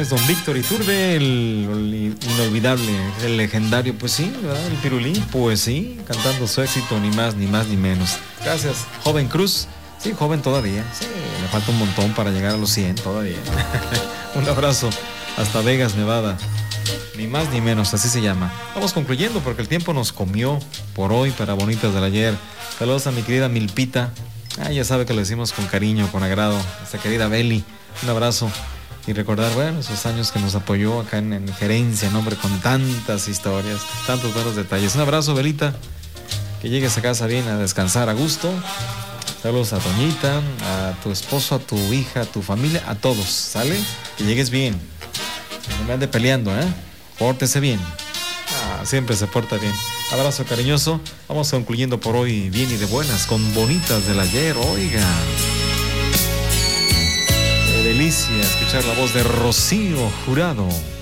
es don Víctor Iturbe, el inolvidable, el legendario, pues sí, ¿verdad? El Pirulí, pues sí, cantando su éxito, ni más, ni menos. Gracias, joven Cruz. Sí, joven todavía. Sí, le falta un montón para llegar a los 100 todavía. Un abrazo hasta Vegas, Nevada. Ni más ni menos, así se llama. Vamos concluyendo porque el tiempo nos comió por hoy para Bonitas del Ayer. Saludos a mi querida Milpita. Ya sabe que lo decimos con cariño, con agrado. A esta querida Beli, un abrazo. Y recordar, bueno, esos años que nos apoyó acá en Gerencia, ¿no? Hombre, con tantas historias, tantos buenos detalles. Un abrazo, Belita. Que llegues a casa bien, a descansar a gusto. Saludos a Toñita, a tu esposo, a tu hija, a tu familia, a todos, ¿sale? Que llegues bien. No me ande peleando, ¿eh? Pórtese bien. Siempre se porta bien. Abrazo cariñoso. Vamos concluyendo por hoy bien y de buenas con Bonitas del Ayer. Oiga, qué delicia escuchar la voz de Rocío Jurado.